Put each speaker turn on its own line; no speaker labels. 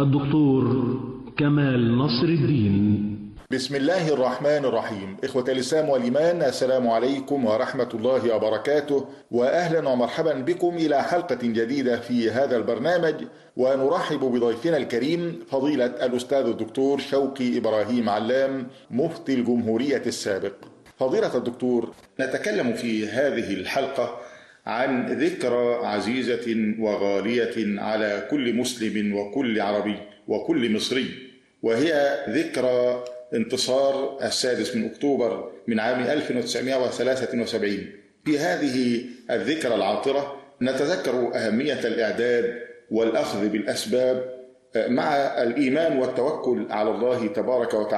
الدكتور كمال نصر الدين.
بسم الله الرحمن الرحيم. إخوة الإسلام والإيمان، السلام عليكم ورحمة الله وبركاته، وأهلا ومرحبا بكم إلى حلقة جديدة في هذا البرنامج، ونرحب بضيفنا الكريم فضيلة الأستاذ الدكتور شوقي إبراهيم علام، مفتي الجمهورية السابق. فضيلة الدكتور، نتكلم في هذه الحلقة عن ذكرى عزيزة وغالية على كل مسلم وكل عربي وكل مصري، وهي ذكرى انتصار 6 أكتوبر من عام 1973. في هذه الذكرى العاطرة نتذكر أهمية الإعداد والأخذ بالأسباب مع الإيمان والتوكل على الله تبارك وتعالى